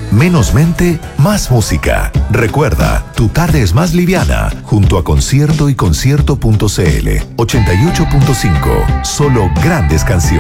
Menos mente, más música. Recuerda, tu tarde es más liviana junto a Concierto y Concierto.cl 88.5. Solo grandes canciones.